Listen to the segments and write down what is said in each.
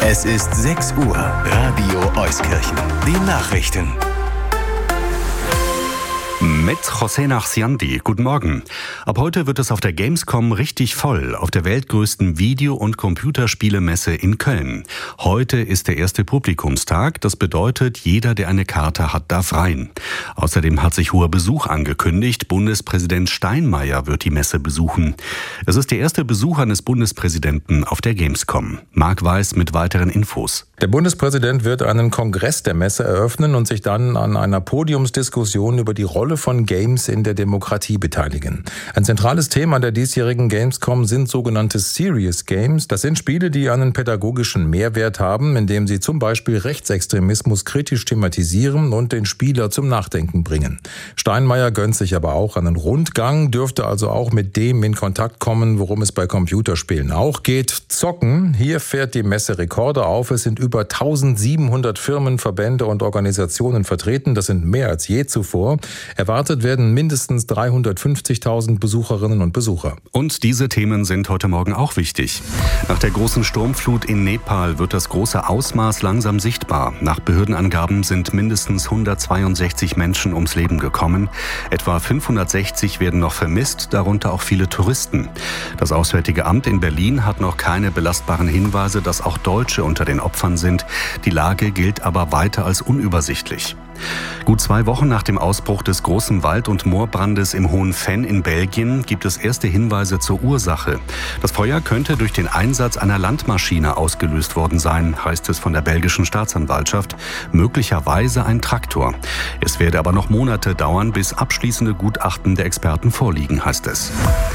Es ist 6 Uhr. Radio Euskirchen. Die Nachrichten. Mit José Nachsiandi. Guten Morgen. Ab heute wird es auf der Gamescom richtig voll, auf der weltgrößten Video- und Computerspielemesse in Köln. Heute ist der erste Publikumstag. Das bedeutet, jeder, der eine Karte hat, darf rein. Außerdem hat sich hoher Besuch angekündigt. Bundespräsident Steinmeier wird die Messe besuchen. Es ist der erste Besuch eines Bundespräsidenten auf der Gamescom. Marc Weiß mit weiteren Infos. Der Bundespräsident wird einen Kongress der Messe eröffnen und sich dann an einer Podiumsdiskussion über die Rolle von Games in der Demokratie beteiligen. Ein zentrales Thema der diesjährigen Gamescom sind sogenannte Serious Games. Das sind Spiele, die einen pädagogischen Mehrwert haben, indem sie zum Beispiel Rechtsextremismus kritisch thematisieren und den Spieler zum Nachdenken bringen. Steinmeier gönnt sich aber auch einen Rundgang, dürfte also auch mit dem in Kontakt kommen, worum es bei Computerspielen auch geht: Zocken. Hier fährt die Messe Rekorde auf. Es sind über 1700 Firmen, Verbände und Organisationen vertreten. Das sind mehr als je zuvor. Erwartet werden mindestens 350.000 Besucherinnen und Besucher. Und diese Themen sind heute Morgen auch wichtig. Nach der großen Sturmflut in Nepal wird das große Ausmaß langsam sichtbar. Nach Behördenangaben sind mindestens 162 Menschen ums Leben gekommen. Etwa 560 werden noch vermisst, darunter auch viele Touristen. Das Auswärtige Amt in Berlin hat noch keine belastbaren Hinweise, dass auch Deutsche unter den Opfern sind. Die Lage gilt aber weiter als unübersichtlich. Gut 2 Wochen nach dem Ausbruch des großen Wald- und Moorbrandes im Hohen Venn in Belgien gibt es erste Hinweise zur Ursache. Das Feuer könnte durch den Einsatz einer Landmaschine ausgelöst worden sein, heißt es von der belgischen Staatsanwaltschaft. Möglicherweise ein Traktor. Es werde aber noch Monate dauern, bis abschließende Gutachten der Experten vorliegen, heißt es.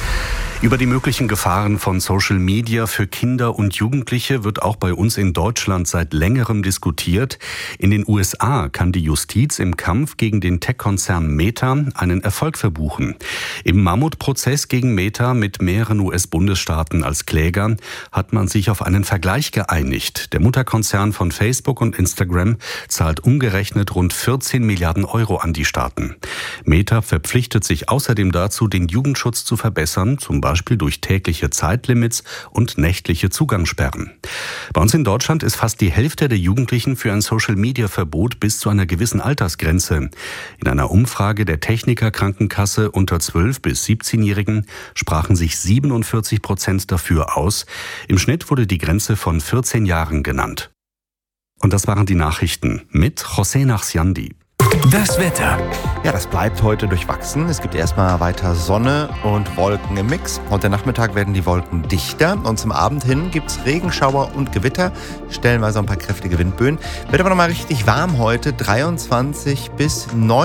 Über die möglichen Gefahren von Social Media für Kinder und Jugendliche wird auch bei uns in Deutschland seit längerem diskutiert. In den USA kann die Justiz im Kampf gegen den Tech-Konzern Meta einen Erfolg verbuchen. Im Mammutprozess gegen Meta mit mehreren US-Bundesstaaten als Kläger hat man sich auf einen Vergleich geeinigt. Der Mutterkonzern von Facebook und Instagram zahlt umgerechnet rund 14 Milliarden Euro an die Staaten. Meta verpflichtet sich außerdem dazu, den Jugendschutz zu verbessern, zum Beispiel durch tägliche Zeitlimits und nächtliche Zugangssperren. Bei uns in Deutschland ist fast die Hälfte der Jugendlichen für ein Social-Media-Verbot bis zu einer gewissen Altersgrenze. In einer Umfrage der Techniker Krankenkasse unter 12- bis 17-Jährigen sprachen sich 47% dafür aus. Im Schnitt wurde die Grenze von 14 Jahren genannt. Und das waren die Nachrichten mit José Nachsiandi. Das Wetter. Ja, das bleibt heute durchwachsen. Es gibt erstmal weiter Sonne und Wolken im Mix. Heute Nachmittag werden die Wolken dichter und zum Abend hin gibt es Regenschauer und Gewitter, stellenweise ein paar kräftige Windböen. Wird aber nochmal richtig warm heute, 25 bis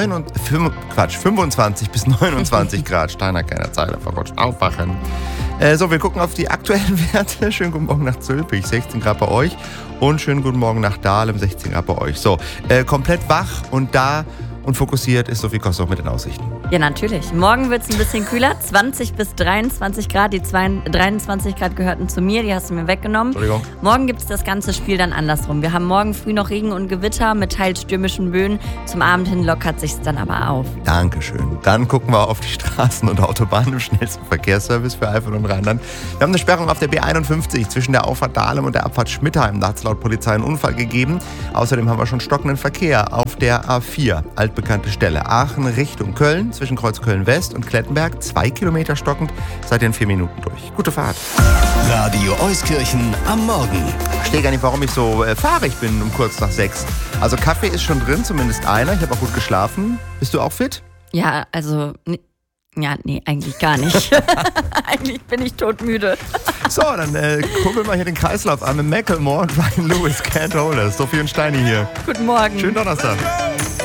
25 bis 29 Grad. Steiner keiner Zeile, verrutscht, aufwachen. So, wir gucken auf die aktuellen Werte. Schönen guten Morgen nach Zülpich, 16 Grad bei euch. Und schönen guten Morgen nach Dahlem, 16 Grad bei euch. So, komplett wach und da und fokussiert ist Sophie Kostoch mit den Aussichten. Ja, natürlich. Morgen wird es ein bisschen kühler, 20 bis 23 Grad. Die 23 Grad gehörten zu mir, die hast du mir weggenommen. Entschuldigung. Morgen gibt es das ganze Spiel dann andersrum. Wir haben morgen früh noch Regen und Gewitter mit teils stürmischen Böen. Zum Abend hin lockert sich's dann aber auf. Dankeschön. Dann gucken wir auf die Straßen und Autobahnen im schnellsten Verkehrsservice für Eifel und Rheinland. Wir haben eine Sperrung auf der B51 zwischen der Auffahrt Dahlem und der Abfahrt Schmittheim. Da hat es laut Polizei einen Unfall gegeben. Außerdem haben wir schon stockenden Verkehr auf der A4, altbekannte Stelle. Aachen Richtung Köln, zwischen Kreuz Köln-West und Klettenberg, 2 Kilometer stockend, seid ihr in 4 Minuten durch. Gute Fahrt. Radio Euskirchen am Morgen. Ich verstehe gar nicht, warum ich so fahrig bin um kurz nach 6. Also Kaffee ist schon drin, zumindest einer. Ich habe auch gut geschlafen. Bist du auch fit? Ja, also... nee, eigentlich gar nicht. Eigentlich bin ich todmüde. So, dann kurbeln wir hier den Kreislauf an mit Macklemore und Ryan Lewis, Can't Hold Us. Sophie und Steini hier. Guten Morgen. Schönen Donnerstag.